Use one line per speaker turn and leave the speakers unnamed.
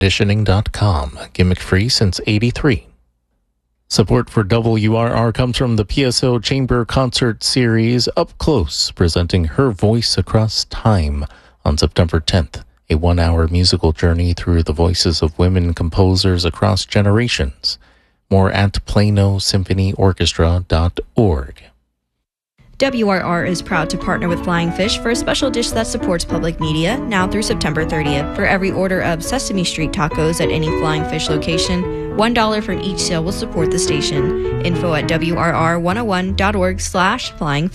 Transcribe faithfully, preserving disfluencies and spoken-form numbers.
conditioning dot com. Gimmick free since eighty-three. Support for W R R comes from the P S O Chamber Concert Series Up Close, presenting Her Voice Across Time on September tenth, a one-hour musical journey through the voices of women composers across generations. More at plano symphony orchestra dot org.
W R R is proud to partner with Flying Fish for a special dish that supports public media now through September thirtieth. For every order of Sesame Street tacos at any Flying Fish location, one dollar from each sale will support the station. Info at W R R one oh one dot org slash flying